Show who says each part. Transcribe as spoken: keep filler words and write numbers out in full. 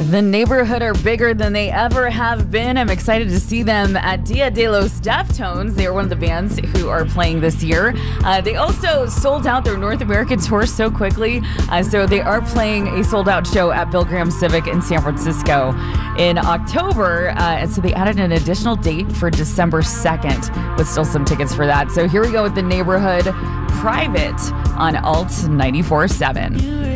Speaker 1: The Neighborhood are bigger than they ever have been. I'm excited to see them at Dia de los Deftones. They are one of the bands who are playing this year. Uh, they also sold out their North American tour so quickly. Uh, so they are playing a sold-out show at Bill Graham Civic in San Francisco in October. Uh, and so they added an additional date for December second with still some tickets for that. So here we go with The Neighborhood, Private on Alt ninety-four point seven.